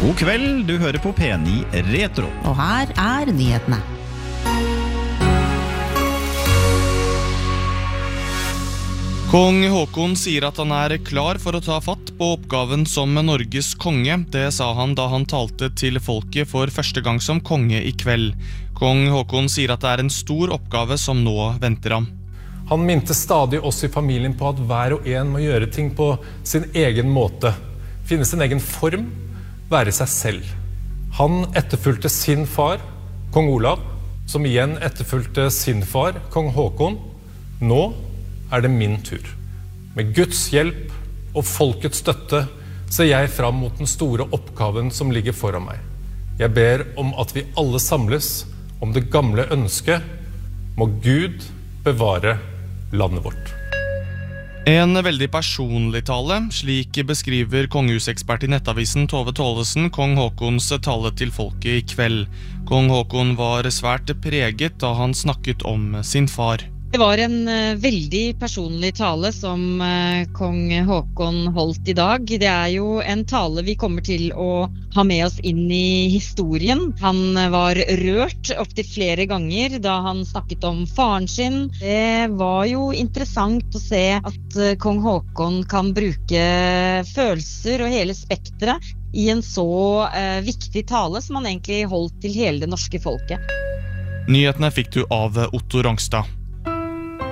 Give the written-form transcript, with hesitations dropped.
God kveld, du hører på P9 Retro. Og her nyhetene. Kong Håkon sier at han klar for å ta fatt på oppgaven som Norges konge. Det sa han da han talte til folket for første gang som konge i kveld. Kong Håkon sier at det en stor oppgave som nå venter ham. Han minte stadig oss i familien på at hver og en må gjøre ting på sin egen måte. Finne sin egen form, være seg selv. Han etterfulgte sin far, kong Olav, som igjen etterfulgte sin far, kong Håkon. Nå det min tur. Med Guds hjelp og folkets støtte ser jeg fram mot den store oppgaven som ligger foran meg. Jeg ber om at vi alle samles om det gamle ønsket. Må Gud bevare landet vårt. En veldig personlig tale, slik beskriver kongehusekspert i nettavisen Tove Tollesen kong Håkons tale til folket i kveld. Kong Håkon var svært preget da han snakket om sin far. Det var en veldig personlig tale som kong Håkon holdt i dag. Det jo en tale vi kommer til å ha med oss inn i historien. Han var rørt opp til flere ganger da han snakket om faren sin. Det var jo interessant å se at kong Håkon kan bruke følelser og hele spektret i en så viktig tale som han egentlig holdt til hele det norske folket. Nyhetene fikk du av Otto Rangstad.